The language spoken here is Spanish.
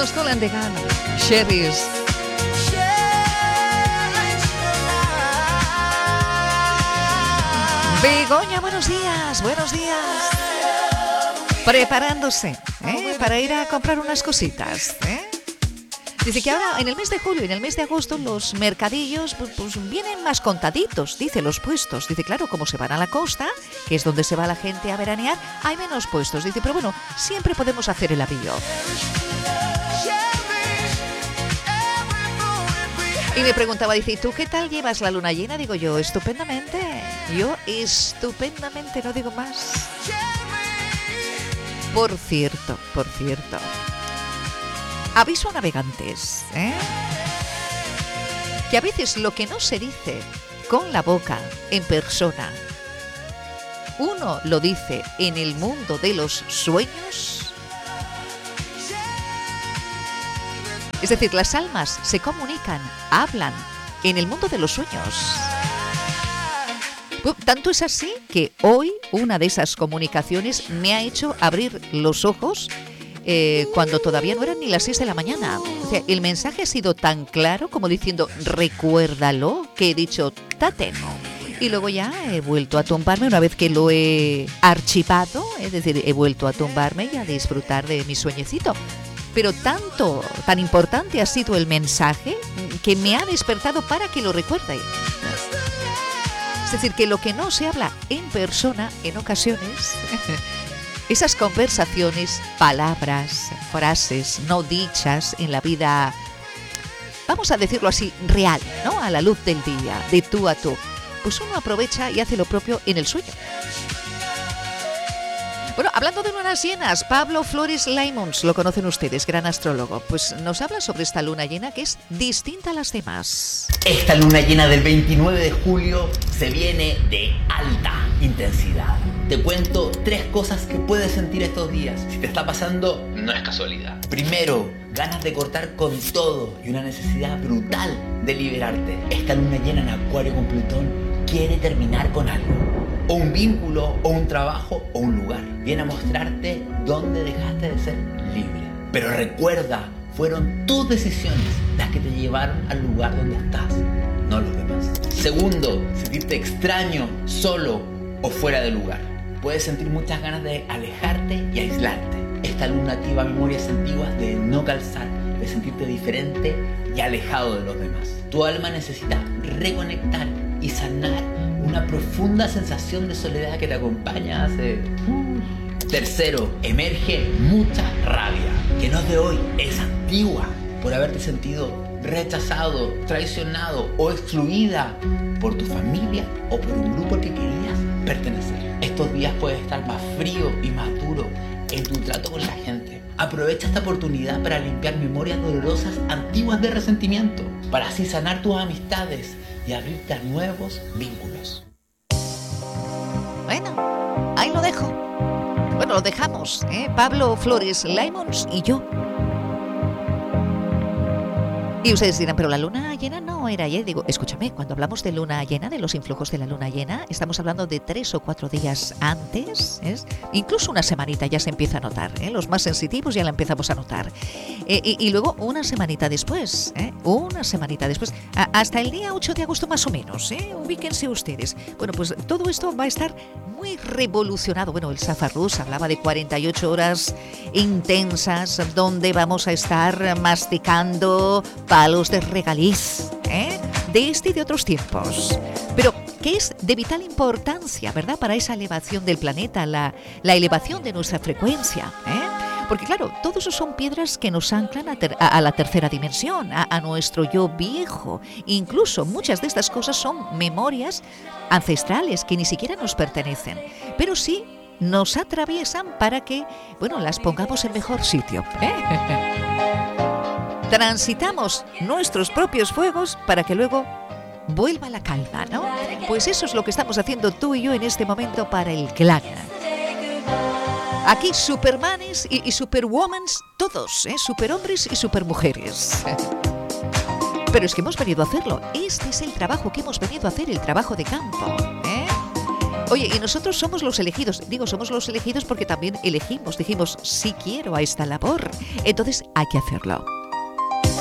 Los Colan de Gun, Cherries. Begoña, buenos días, buenos días. Preparándose, para ir a comprar unas cositas, Dice que ahora en el mes de julio y en el mes de agosto los mercadillos pues vienen más contaditos, dice, los puestos. Dice, claro, como se van a la costa, que es donde se va la gente a veranear, hay menos puestos. Dice, pero bueno, siempre podemos hacer el avío. Y me preguntaba, dice, ¿y tú qué tal llevas la luna llena? Digo yo, estupendamente. Yo estupendamente, no digo más. Por cierto. Aviso a navegantes, que a veces lo que no se dice con la boca en persona, uno lo dice en el mundo de los sueños. Es decir, las almas se comunican, hablan en el mundo de los sueños. Tanto es así que hoy una de esas comunicaciones me ha hecho abrir los ojos cuando todavía no eran ni las 6 de la mañana. O sea, el mensaje ha sido tan claro como diciendo, recuérdalo, que he dicho, tatemo. Y luego ya he vuelto a tumbarme una vez que lo he archivado, es decir, he vuelto a tumbarme y a disfrutar de mi sueñecito. Pero tan importante ha sido el mensaje que me ha despertado para que lo recuerde. Es decir, que lo que no se habla en persona, en ocasiones, esas conversaciones, palabras, frases no dichas en la vida, vamos a decirlo así, real, ¿no? A la luz del día, de tú a tú. Pues uno aprovecha y hace lo propio en el sueño. Bueno, hablando de lunas llenas, Pablo Flores Laimons, lo conocen ustedes, gran astrólogo, pues nos habla sobre esta luna llena que es distinta a las demás. Esta luna llena del 29 de julio se viene de alta intensidad. Te cuento 3 cosas que puedes sentir estos días. Si te está pasando, no es casualidad. Primero, ganas de cortar con todo y una necesidad brutal de liberarte. Esta luna llena en Acuario con Plutón quiere terminar con algo. O un vínculo, o un trabajo, o un lugar. Viene a mostrarte dónde dejaste de ser libre. Pero recuerda, fueron tus decisiones las que te llevaron al lugar donde estás, no los demás. Segundo, sentirte extraño, solo o fuera de lugar. Puedes sentir muchas ganas de alejarte y aislarte. Esta luna activa memorias antiguas de no calzar, de sentirte diferente y alejado de los demás. Tu alma necesita reconectar y sanar una profunda sensación de soledad que te acompaña hace... Tercero, emerge mucha rabia, que no es de hoy, es antigua, por haberte sentido rechazado, traicionado o excluida por tu familia o por un grupo al que querías pertenecer. Estos días puedes estar más frío y más duro en tu trato con la gente. Aprovecha esta oportunidad para limpiar memorias dolorosas antiguas de resentimiento, para así sanar tus amistades y abrirte a nuevos vínculos. Bueno, ahí lo dejo. Bueno, lo dejamos, Pablo Flores Laimons y yo. Y ustedes dirán, pero la luna llena no era ayer. Digo, escúchame, cuando hablamos de luna llena, de los influjos de la luna llena, estamos hablando de 3 o 4 días antes, incluso una semanita ya se empieza a notar, los más sensitivos ya la empezamos a notar. Y luego una semanita después, hasta el día 8 de agosto más o menos, ubíquense ustedes. Bueno, pues todo esto va a estar muy revolucionado. Bueno, el Safarrús hablaba de 48 horas intensas donde vamos a estar masticando palos de regaliz, de este y de otros tiempos, pero que es de vital importancia, ¿verdad?, para esa elevación del planeta, la elevación de nuestra frecuencia, porque claro, todos esos son piedras que nos anclan a la tercera dimensión, a nuestro yo viejo. Incluso muchas de estas cosas son memorias ancestrales que ni siquiera nos pertenecen, pero sí nos atraviesan para que, bueno, las pongamos en mejor sitio, Transitamos nuestros propios fuegos para que luego vuelva la calma, ¿no? Pues eso es lo que estamos haciendo tú y yo en este momento para el clan. Aquí supermanes y superwomans, todos, superhombres y supermujeres. Pero es que hemos venido a hacerlo. Este es el trabajo que hemos venido a hacer, el trabajo de campo, Oye, y nosotros somos los elegidos. Digo, somos los elegidos porque también elegimos. Dijimos, sí quiero a esta labor. Entonces hay que hacerlo.